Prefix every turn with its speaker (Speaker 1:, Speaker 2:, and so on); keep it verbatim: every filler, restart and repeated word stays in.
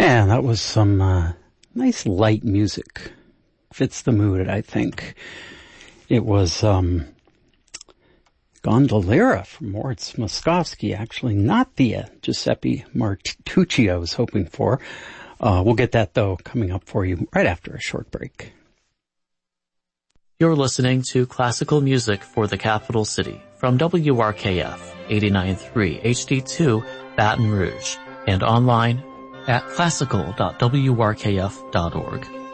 Speaker 1: Yeah, that was some uh, nice light music. Fits the mood, I think. It was um, Gondolera from Moritz Moskowski, actually, not the uh, Giuseppe Martucci I was hoping for. Uh, we'll get that, though, coming up for you right after a short break.
Speaker 2: You're listening to Classical Music for the Capital City from W R K F eighty-nine point three H D two Baton Rouge and online at classical dot w r k f dot org.